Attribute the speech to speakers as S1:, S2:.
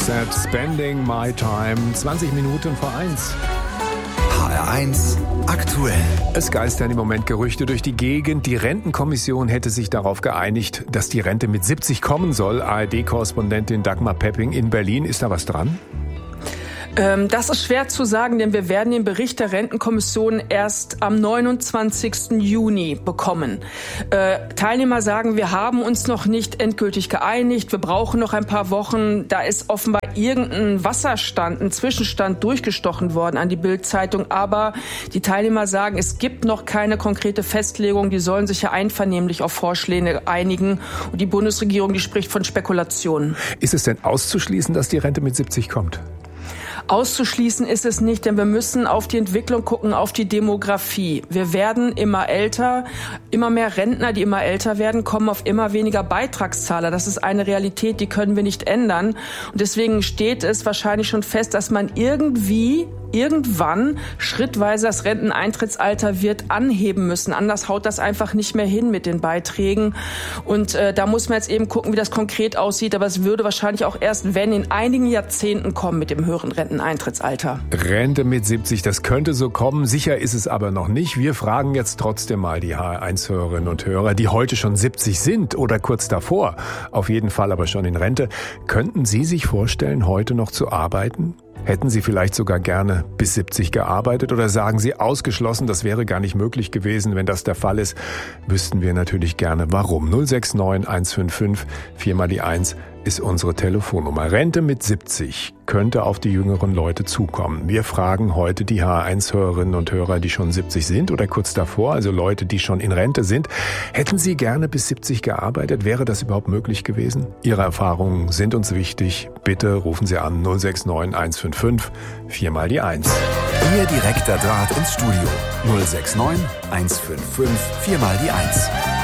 S1: Roxette, Spending My Time, 20 Minuten vor 1.
S2: HR1 aktuell.
S1: Es geistern im Moment Gerüchte durch die Gegend. Die Rentenkommission hätte sich darauf geeinigt, dass die Rente mit 70 kommen soll. ARD-Korrespondentin Dagmar Pepping in Berlin. Ist da was dran?
S3: Das ist schwer zu sagen, denn wir werden den Bericht der Rentenkommission erst am 29. Juni bekommen. Teilnehmer sagen, wir haben uns noch nicht endgültig geeinigt, wir brauchen noch ein paar Wochen. Da ist offenbar irgendein Wasserstand, ein Zwischenstand durchgestochen worden an die Bild-Zeitung. Aber die Teilnehmer sagen, es gibt noch keine konkrete Festlegung. Die sollen sich ja einvernehmlich auf Vorschläge einigen. Und die Bundesregierung, die spricht von Spekulationen.
S1: Ist es denn auszuschließen, dass die Rente mit 70 kommt?
S3: Auszuschließen ist es nicht, denn wir müssen auf die Entwicklung gucken, auf die Demografie. Wir werden immer älter, immer mehr Rentner, die immer älter werden, kommen auf immer weniger Beitragszahler. Das ist eine Realität, die können wir nicht ändern. Und deswegen steht es wahrscheinlich schon fest, dass man irgendwann schrittweise das Renteneintrittsalter wird anheben müssen. Anders haut das einfach nicht mehr hin mit den Beiträgen. Und da muss man jetzt eben gucken, wie das konkret aussieht. Aber es würde wahrscheinlich auch erst, wenn, in einigen Jahrzehnten kommen mit dem höheren Renteneintrittsalter.
S1: Rente mit 70, das könnte so kommen. Sicher ist es aber noch nicht. Wir fragen jetzt trotzdem mal die HR1-Hörerinnen und Hörer, die heute schon 70 sind oder kurz davor, auf jeden Fall aber schon in Rente. Könnten Sie sich vorstellen, heute noch zu arbeiten? Hätten Sie vielleicht sogar gerne bis 70 gearbeitet oder sagen Sie ausgeschlossen, das wäre gar nicht möglich gewesen? Wenn das der Fall ist, wüssten wir natürlich gerne warum. 069 155 4 mal die 1 ist unsere Telefonnummer. Rente mit 70 könnte auf die jüngeren Leute zukommen. Wir fragen heute die HR1-Hörerinnen und Hörer, die schon 70 sind oder kurz davor, also Leute, die schon in Rente sind. Hätten Sie gerne bis 70 gearbeitet? Wäre das überhaupt möglich gewesen? Ihre Erfahrungen sind uns wichtig. Bitte rufen Sie an 069 155 4 mal die 1.
S2: Ihr direkter Draht ins Studio 069 155 4 mal die 1.